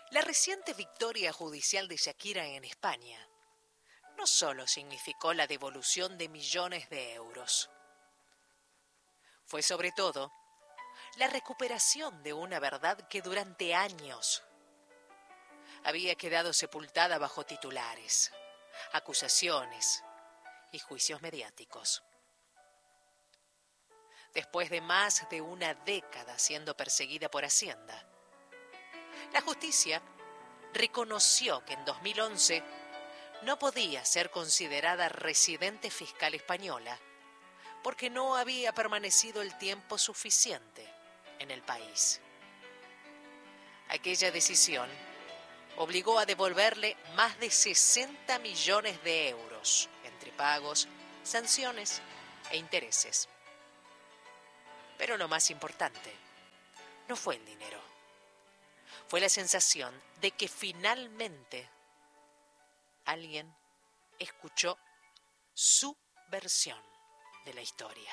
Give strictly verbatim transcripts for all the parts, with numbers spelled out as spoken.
La reciente victoria judicial de Shakira en España no solo significó la devolución de millones de euros, fue sobre todo la recuperación de una verdad que durante años había quedado sepultada bajo titulares, acusaciones y juicios mediáticos. Después de más de una década siendo perseguida por Hacienda, la justicia reconoció que en dos mil once no podía ser considerada residente fiscal española porque no había permanecido el tiempo suficiente en el país. Aquella decisión obligó a devolverle más de sesenta millones de euros entre pagos, sanciones e intereses. Pero lo más importante no fue el dinero, fue la sensación de que finalmente alguien escuchó su versión de la historia.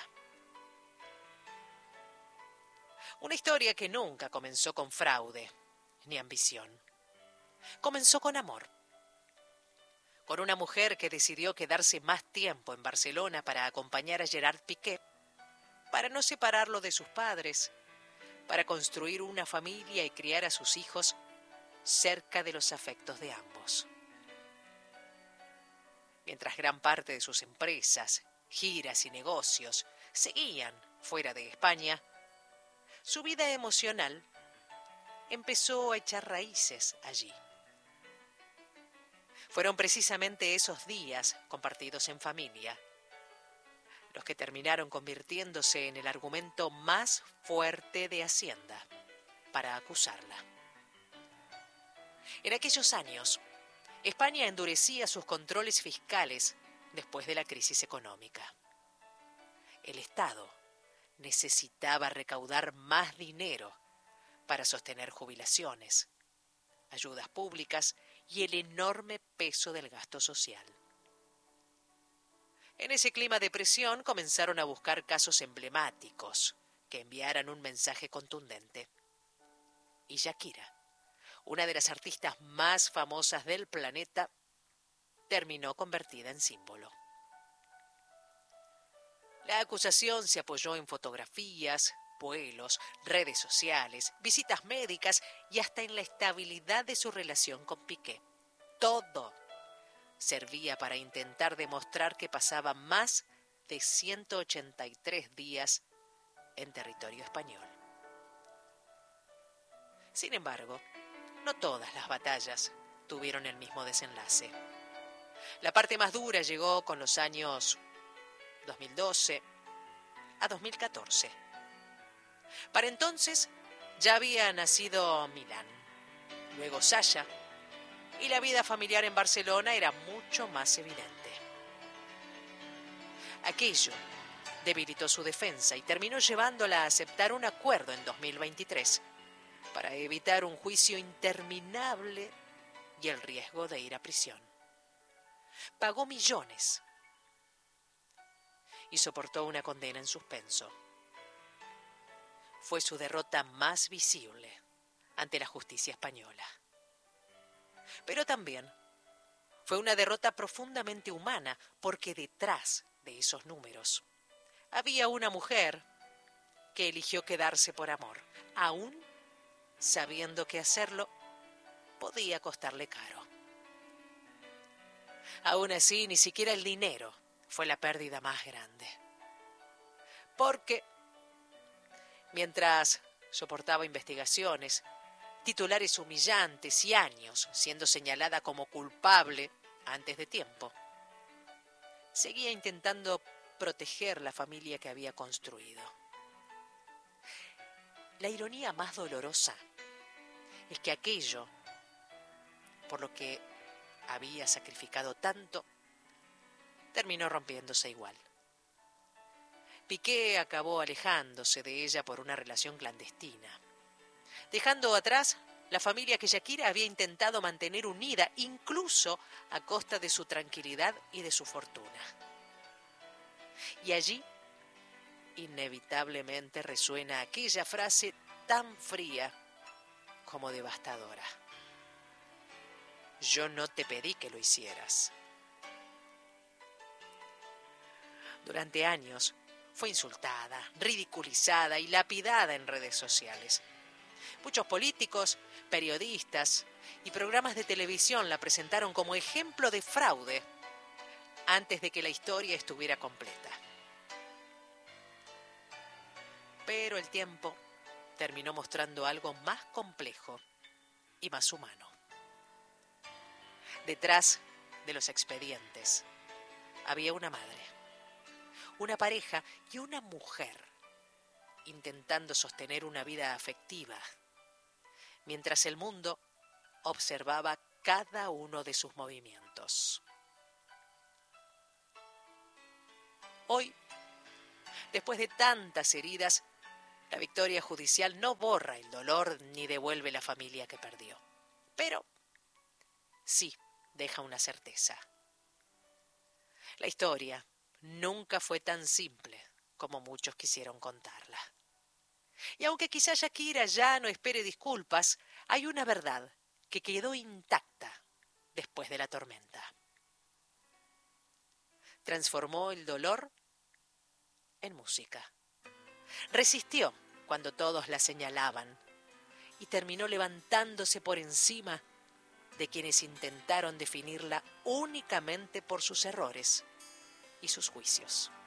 Una historia que nunca comenzó con fraude ni ambición. Comenzó con amor. Con una mujer que decidió quedarse más tiempo en Barcelona para acompañar a Gerard Piqué, para no separarlo de sus padres, para construir una familia y criar a sus hijos cerca de los afectos de ambos. Mientras gran parte de sus empresas, giras y negocios seguían fuera de España, su vida emocional empezó a echar raíces allí. Fueron precisamente esos días compartidos en familia los que terminaron convirtiéndose en el argumento más fuerte de Hacienda para acusarla. En aquellos años, España endurecía sus controles fiscales después de la crisis económica. El Estado necesitaba recaudar más dinero para sostener jubilaciones, ayudas públicas y el enorme peso del gasto social. En ese clima de presión comenzaron a buscar casos emblemáticos que enviaran un mensaje contundente. Y Shakira, una de las artistas más famosas del planeta, terminó convertida en símbolo. La acusación se apoyó en fotografías, vuelos, redes sociales, visitas médicas y hasta en la estabilidad de su relación con Piqué. Todo servía para intentar demostrar que pasaba más de ciento ochenta y tres días en territorio español. Sin embargo, no todas las batallas tuvieron el mismo desenlace. La parte más dura llegó con los años dos mil doce a dos mil catorce. Para entonces ya había nacido Milán, luego Sasha, y la vida familiar en Barcelona era mucho más evidente. Aquello debilitó su defensa y terminó llevándola a aceptar un acuerdo en dos mil veintitrés para evitar un juicio interminable y el riesgo de ir a prisión. Pagó millones y soportó una condena en suspenso. Fue su derrota más visible ante la justicia española. Pero también fue una derrota profundamente humana, porque detrás de esos números había una mujer que eligió quedarse por amor, aún sabiendo que hacerlo podía costarle caro. Aún así, ni siquiera el dinero fue la pérdida más grande. Porque mientras soportaba investigaciones, titulares humillantes y años siendo señalada como culpable antes de tiempo, seguía intentando proteger la familia que había construido. La ironía más dolorosa es que aquello por lo que había sacrificado tanto terminó rompiéndose igual. Piqué acabó alejándose de ella por una relación clandestina, dejando atrás la familia que Shakira había intentado mantener unida, incluso a costa de su tranquilidad y de su fortuna. Y allí, inevitablemente, resuena aquella frase tan fría como devastadora. yo no te pedí que lo hicieras. Durante años fue insultada, ridiculizada y lapidada en redes sociales. Muchos políticos, periodistas y programas de televisión la presentaron como ejemplo de fraude antes de que la historia estuviera completa. Pero el tiempo terminó mostrando algo más complejo y más humano. Detrás de los expedientes había una madre, una pareja y una mujer intentando sostener una vida afectiva, mientras el mundo observaba cada uno de sus movimientos. Hoy, después de tantas heridas, la victoria judicial no borra el dolor ni devuelve la familia que perdió, pero sí deja una certeza. La historia nunca fue tan simple como muchos quisieron contarla. Y aunque quizá Shakira ya no espere disculpas, hay una verdad que quedó intacta después de la tormenta. Transformó el dolor en música. Resistió cuando todos la señalaban y terminó levantándose por encima de quienes intentaron definirla únicamente por sus errores y sus juicios.